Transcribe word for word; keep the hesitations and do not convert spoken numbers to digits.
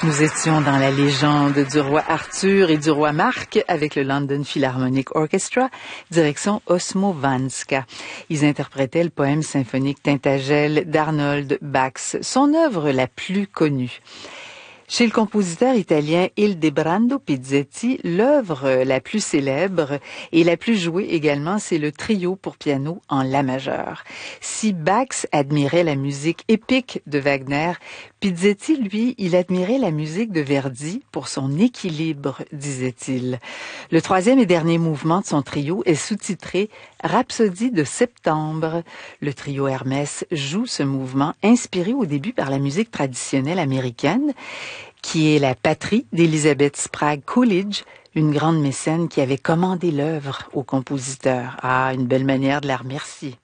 Nous étions dans la légende du roi Arthur et du roi Marc avec le London Philharmonic Orchestra, direction Osmo Vanska. Ils interprétaient le poème symphonique Tintagel d'Arnold Bax, son œuvre la plus connue. Chez le compositeur italien Ildebrando Pizzetti, l'œuvre la plus célèbre et la plus jouée également, c'est le trio pour piano en la majeure. Si Bax admirait la musique épique de Wagner, Pizzetti, lui, il admirait la musique de Verdi pour son équilibre, disait-il. Le troisième et dernier mouvement de son trio est sous-titré Rhapsodie de septembre. Le trio Hermès joue ce mouvement inspiré au début par la musique traditionnelle américaine, qui est la patrie d'Elizabeth Sprague Coolidge, une grande mécène qui avait commandé l'œuvre au compositeur. Ah, une belle manière de la remercier.